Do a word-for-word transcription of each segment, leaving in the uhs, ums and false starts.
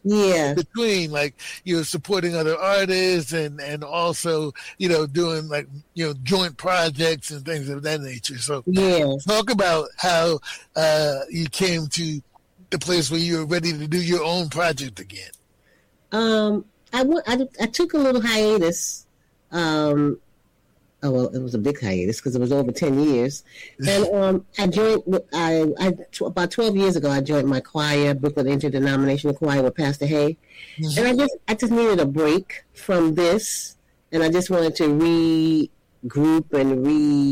Yeah. between, like, you know, supporting other artists and and also, you know, doing, like, you know, joint projects and things of that nature. So Yeah. talk about how uh, you came to the place where you were ready to do your own project again. Um, I, w- I, I took a little hiatus. Um, oh, well, it was a big hiatus because it was over ten years. And um, I joined, I, I, about twelve years ago, I joined my choir, Brooklyn Interdenominational Choir with Pastor Hay. Mm-hmm. And I just, I just needed a break from this. And I just wanted to regroup and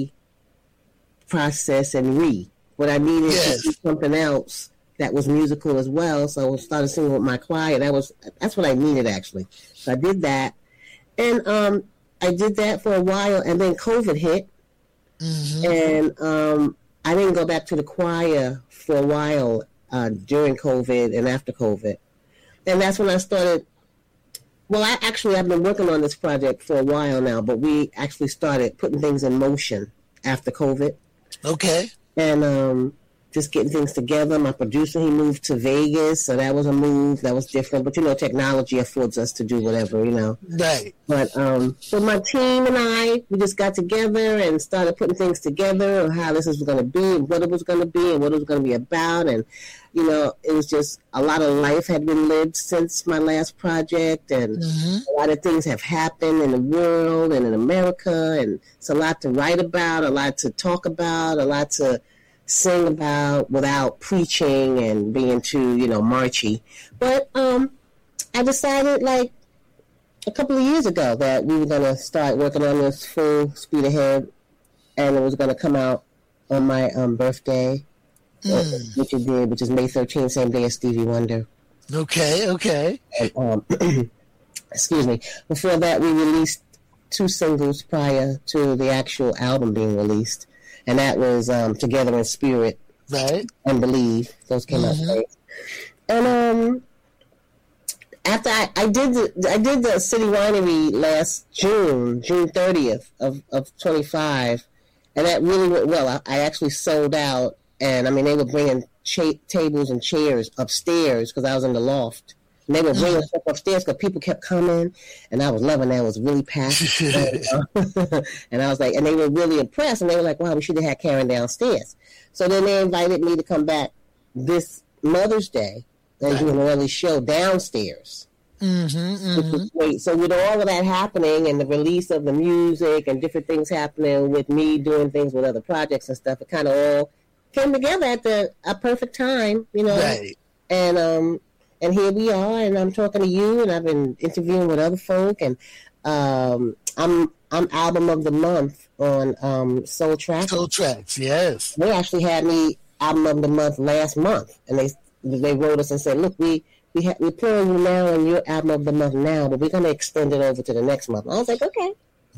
re-process and re. What I needed yes. to do something else that was musical as well. So I started singing with my choir. That was, that's what I needed, actually. So I did that. And um, I did that for a while, and then COVID hit. Mm-hmm. And um, I didn't go back to the choir for a while uh, during COVID and after COVID. And that's when I started. Well, I actually, I've been working on this project for a while now, but we actually started putting things in motion after COVID. Okay. And um, just getting things together. My producer, he moved to Vegas, so that was a move. That was different. But, you know, technology affords us to do whatever, you know. Right. But um, so my team and I, we just got together and started putting things together on how this was going to be and what it was going to be and what it was going to be about. And, you know, it was just a lot of life had been lived since my last project. And mm-hmm. a lot of things have happened in the world and in America. And it's a lot to write about, a lot to talk about, a lot to sing about without preaching and being too, you know, marchy. But um, I decided, like, a couple of years ago that we were going to start working on this full speed ahead, and it was going to come out on my um, birthday, mm. uh, which it did, which is May thirteenth, same day as Stevie Wonder. Okay, okay. And, um, excuse me. Before that, we released two singles prior to the actual album being released. And that was um, Together in Spirit, right, and Believe. Those came mm-hmm. out first. And um, after I, I did the I did the City Winery last June, June thirtieth of of twenty-five, and that really went well. I, I actually sold out, and I mean they were bringing cha- tables and chairs upstairs because I was in the loft. And they were bringing mm-hmm. stuff upstairs because people kept coming, and I was loving that. It was really packed. and, uh, and I was like, and they were really impressed, and they were like, wow, we should have had Karen downstairs. So then they invited me to come back this Mother's Day and do an early show downstairs. Mm-hmm, mm-hmm. Which was great. So with all of that happening and the release of the music and different things happening with me doing things with other projects and stuff, it kind of all came together at the a perfect time, you know. Right. And um. And here we are, and I'm talking to you, and I've been interviewing with other folk, and um, I'm I'm album of the month on um, Soul Tracks. Soul Tracks, yes. They actually had me album of the month last month, and they they wrote us and said, look, we we ha- we're playing you now, and you're album of the month now, but we're going to extend it over to the next month. I was like, okay.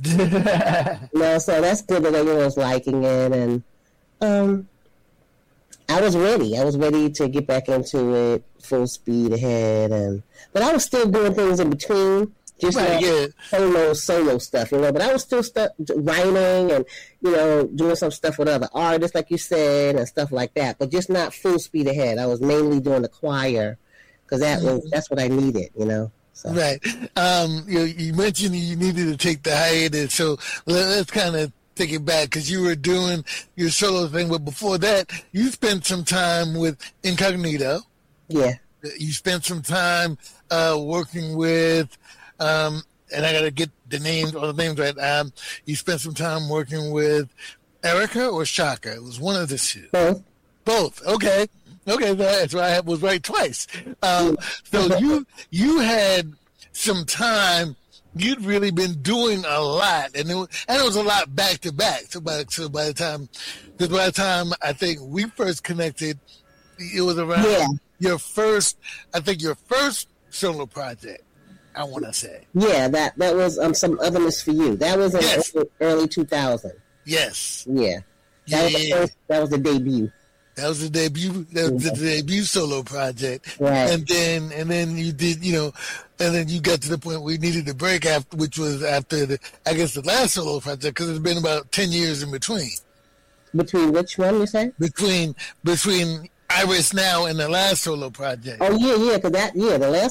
No, so that's good that everyone's liking it, and um. I was ready. I was ready to get back into it full speed ahead, and but I was still doing things in between, just right, like yeah. solo solo stuff, you know. But I was still stu- writing and you know doing some stuff with other artists, like you said, and stuff like that. But just not full speed ahead. I was mainly doing the choir because that mm-hmm. was that's what I needed, you know. So. Right. Um, you you mentioned you needed to take the hiatus, so let's kind of take it back because you were doing your solo thing, but before that, you spent some time with Incognito. Yeah. You spent some time uh, working with, um, and I got to get the names, all the names right. Um, you spent some time working with Erica or Shaka. It was one of the two. Both. Both. Okay. Okay. That's why I was right twice. Um, so you you had some time. You'd really been doing a lot, and it was, and it was a lot back to back. So by so by the time, because by the time I think we first connected, it was around yeah. your first. I think your first solo project. I want to say. Yeah, that that was um some otherness for you. That was in yes. early, early two thousand. Yes. Yeah. That yeah. was the first. That was the debut. That was the debut. That was the debut solo project, right? And then, and then you did, you know, and then you got to the point where you needed a break after, which was after the, I guess, the last solo project, because it's been about ten years in between. Between which one you say? Between between Iris Now and the last solo project. Oh yeah, yeah, because that yeah, the last